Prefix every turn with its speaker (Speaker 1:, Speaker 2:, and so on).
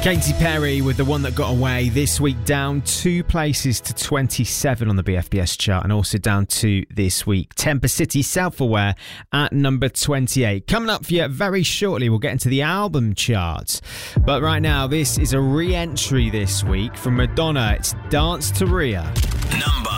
Speaker 1: Katy Perry with the one that got away this week, down 2 places to 27 on the BFBS chart, and also down 2 this week. Temper City, Self-Aware at number 28. Coming up for you very shortly, we'll get into the album charts. But right now, this is a re-entry this week from Madonna. It's Dance to Rhea.
Speaker 2: Number